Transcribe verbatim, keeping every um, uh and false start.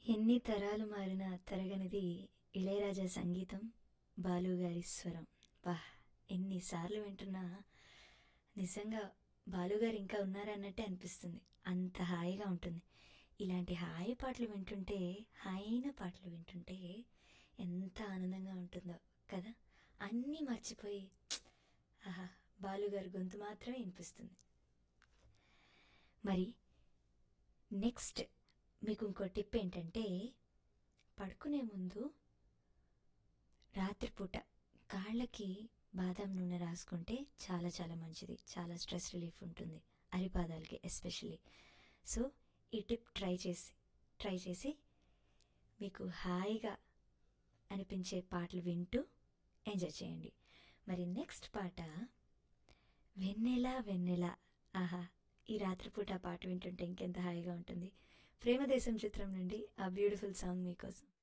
ఎన్ని తరాలు మారినా తరగనిది ఇళయరాజా సంగీతం, బాలు గారి స్వరం. వాహ్! ఎన్నిసార్లు వింటున్నా నిజంగా బాలుగారు ఇంకా ఉన్నారన్నట్టే అనిపిస్తుంది. అంత హాయిగా ఉంటుంది. ఇలాంటి హాయి పాటలు వింటుంటే, హాయైన పాటలు వింటుంటే ఎంత ఆనందంగా ఉంటుందో కదా! అన్నీ మర్చిపోయి ఆహా! బాలుగారి గొంతు మాత్రమే వినిపిస్తుంది. మరి నెక్స్ట్ మీకు ఇంకో టిప్ ఏంటంటే, పడుకునే ముందు రాత్రిపూట కాళ్ళకి బాదం నూనె రాసుకుంటే చాలా చాలా మంచిది. చాలా స్ట్రెస్ రిలీఫ్ ఉంటుంది, అరిపాదాలకి ఎస్పెషల్లీ. సో ఈ టిప్ ట్రై చేసి ట్రై చేసి మీకు హాయిగా అనిపించే పాటలు వింటూ ఎంజాయ్ చేయండి. మరి నెక్స్ట్ పాట వెన్నెల వెన్నెల. ఆహా! ఈ రాత్రిపూట ఆ పాట వింటుంటే ఇంకెంత హాయిగా ఉంటుంది. ప్రేమదేశం చిత్రం నుండి ఆ బ్యూటిఫుల్ సాంగ్ మీకోసం.